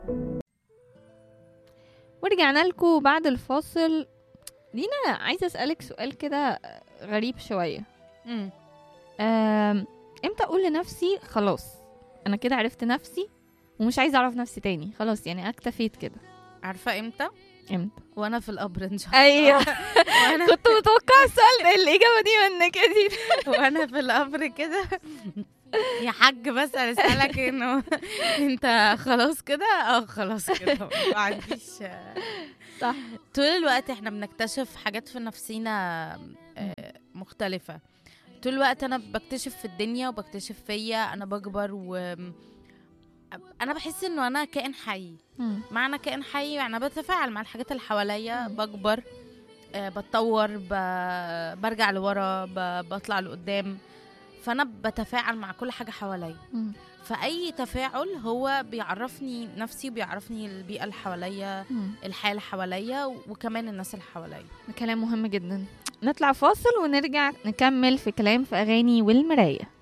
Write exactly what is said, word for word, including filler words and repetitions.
ورجعنا لكم بعد الفاصل. دينا عايزة أسألك سؤال كده غريب شوية. امم أم، امتى أقول لنفسي خلاص أنا كده عرفت نفسي ومش عايزة أعرف نفسي تاني، خلاص يعني أكتفيت كده؟ عارفه امتى؟ امتى؟ وانا في القبر ان شاء الله. أيوه وانا كنت متوقعة السؤال الإجابة دي منك يا دينا. وانا في القبر كده يا حاج بس اسالك انه انت خلاص كده. اه خلاص كده ما عنديش. صح. طول الوقت احنا بنكتشف حاجات في نفسينا آه، مختلفة. طول الوقت انا بكتشف في الدنيا وبكتشف فيا، انا بكبر و انا بحس انه انا كائن حي. مم. معنى كائن حي يعني انا بتفاعل مع الحاجات اللي حواليا، مم. بكبر آه، بتطور، ب- برجع لورا، ب- بطلع لقدام. فانا بتفاعل مع كل حاجة حواليا. مم. فأي تفاعل هو بيعرفني نفسي وبيعرفني البيئة اللي حواليا، مم. الحياة اللي حواليا، وكمان الناس اللي حواليا. كلام مهم جدا. نطلع فاصل ونرجع نكمل في كلام في أغاني والمراية.